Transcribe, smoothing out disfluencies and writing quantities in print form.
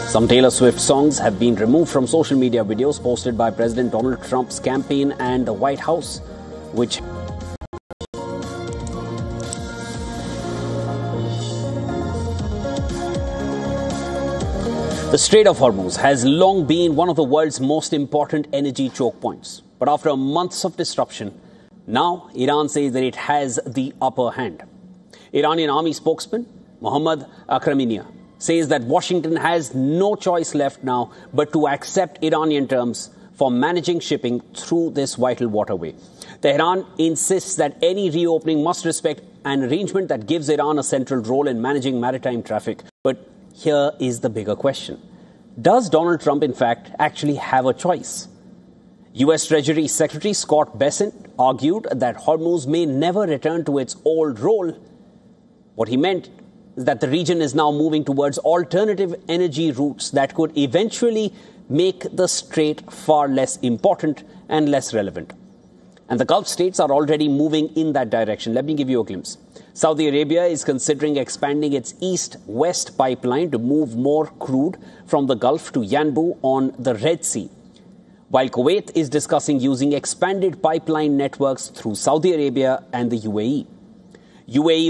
Some Taylor Swift songs have been removed from social media videos posted by President Donald Trump's campaign and the White House, which the Strait of Hormuz has long been one of the world's most important energy choke points. But after months of disruption, now Iran says that it has the upper hand. Iranian army spokesman Mohammad Akraminian says that Washington has no choice left now but to accept Iranian terms for managing shipping through this vital waterway. Tehran insists that any reopening must respect an arrangement that gives Iran a central role in managing maritime traffic. But here is the bigger question. Does Donald Trump, in fact, actually have a choice? U.S. Treasury Secretary Scott Bessent argued that Hormuz may never return to its old role. What he meant is that the region is now moving towards alternative energy routes that could eventually make the strait far less important and less relevant. And the Gulf states are already moving in that direction. Let me give you a glimpse. Saudi Arabia is considering expanding its east-west pipeline to move more crude from the Gulf to Yanbu on the Red Sea, while Kuwait is discussing using expanded pipeline networks through Saudi Arabia and the UAE. UAE